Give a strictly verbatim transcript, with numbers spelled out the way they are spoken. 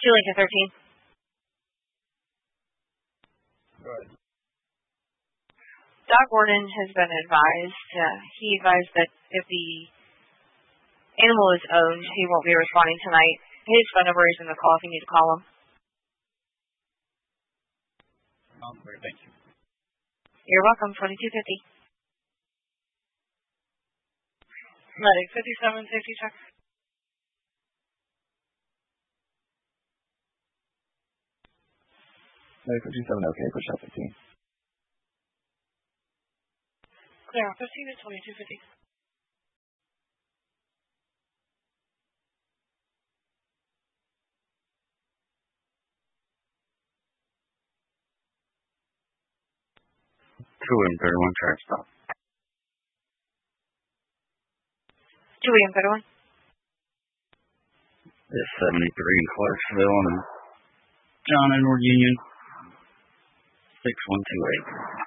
two Lincoln thirteen. Right. Doc Gordon has been advised. Uh, he advised that if the animal is owned, he won't be responding tonight. His phone number is in the call if you need to call him. Oh, great, thank you. You're welcome. twenty-two fifty. Medic fifty-seven, safety check. Medic fifty-seven, okay, push out fifteen. Clear on fifteen to twenty-two fifty. two William thirty-one, track stop. two William thirty-one. It's seventy-three in Clarksville and John Edward Union. six one two eight.